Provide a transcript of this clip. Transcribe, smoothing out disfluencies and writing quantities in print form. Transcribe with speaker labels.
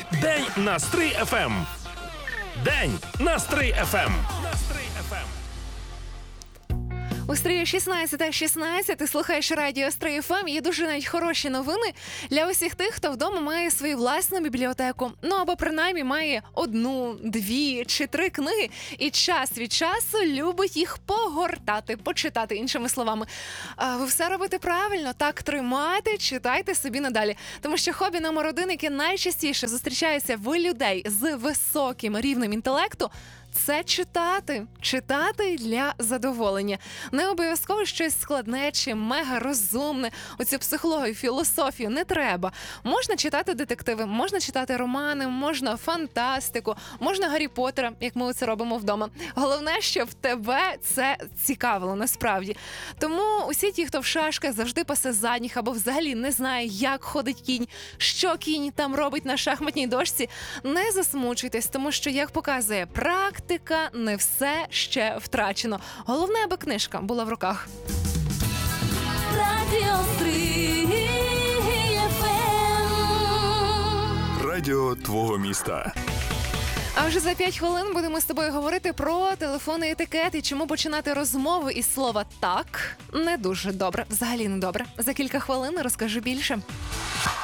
Speaker 1: День на Стрий ФМ. День на Стрий ФМ.
Speaker 2: У Стрії 16:16, ти слухаєш радіо Стрий ФМ. Є дуже навіть хороші новини для усіх тих, хто вдома має свою власну бібліотеку. Ну або принаймні має 1, 2 чи 3 книги і час від часу любить їх погортати, почитати, іншими словами. Ви все робите правильно, так тримайте, читайте собі надалі. Тому що хобі номер 1, яке найчастіше зустрічається в людей з високим рівнем інтелекту, це читати. Читати для задоволення. Не обов'язково щось складне чи мега розумне. Оцю психологію, філософію не треба. Можна читати детективи, можна читати романи, можна фантастику, можна Гаррі Поттера, як ми це робимо вдома. Головне, щоб тебе це цікавило насправді. Тому усі ті, хто в шашках завжди пасе задніх або взагалі не знає, як ходить кінь, що кінь там робить на шахматній дошці, не засмучуйтесь, тому що, як показує практика, не все ще втрачено. Головне, аби книжка була в руках.
Speaker 3: Радіо Стрий ФМ.
Speaker 1: Радіо твого міста.
Speaker 2: А вже за 5 хвилин будемо з тобою говорити про телефонний етикет і чому починати розмову із слова «так» не дуже добре, взагалі не добре. За кілька хвилин розкажу більше.